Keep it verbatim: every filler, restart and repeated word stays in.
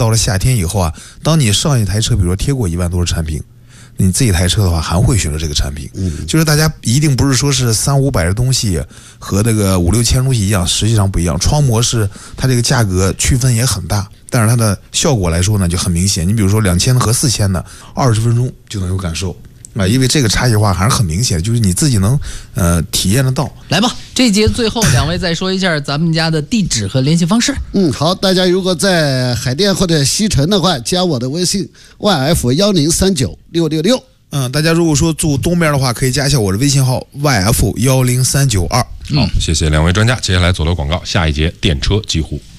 到了夏天以后啊，当你上一台车，比如说贴过一万多的产品，你这一台车的话还会选择这个产品。嗯，就是大家一定不是说是三五百的东西和那个五六千的东西一样，实际上不一样。窗膜是它这个价格区分也很大，但是它的效果来说呢就很明显。你比如说两千的和四千的，二十分钟就能有感受。啊，因为这个差异化还是很明显的，就是你自己能呃体验得到。 来吧，这节最后两位再说一下咱们家的地址和联系方式。 嗯，好，大家如果在海淀或者西城的话，加我的微信 Y F 一零三九六六六。 嗯，大家如果说住东边的话，可以加一下我的微信号 Y F 一零三九二。 好，谢谢两位专家。接下来左流广告，下一节电车极狐。